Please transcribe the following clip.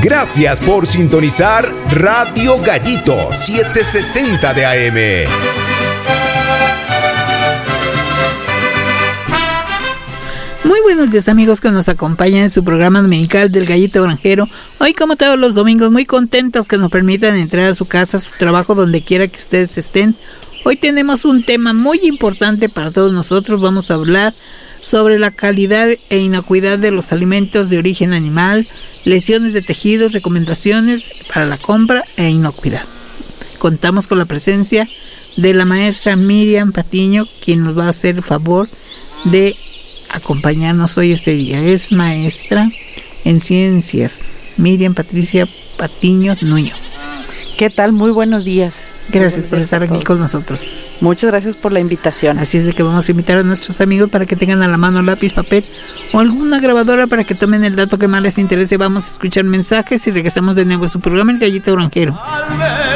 Gracias por sintonizar Radio Gallito 760 de AM. Muy buenos días, amigos que nos acompañan en su programa dominical del Gallito Granjero. Hoy, como todos los domingos, muy contentos que nos permitan entrar a su casa, a su trabajo, donde quiera que ustedes estén. Hoy tenemos un tema muy importante para todos nosotros. Vamos a hablar sobre la calidad e inocuidad de los alimentos de origen animal, lesiones de tejidos, recomendaciones para la compra e inocuidad. Contamos con la presencia de la maestra Miriam Patiño, quien nos va a hacer el favor de acompañarnos hoy este día. Es maestra en ciencias, Miriam Patricia Patiño Nuño. ¿Qué tal? Muy buenos días. Gracias por estar aquí con nosotros. Muchas gracias por la invitación. Así es de que vamos a invitar a nuestros amigos para que tengan a la mano lápiz, papel o alguna grabadora para que tomen el dato que más les interese. Vamos a escuchar mensajes y regresamos de nuevo a su programa El Gallito Granjero.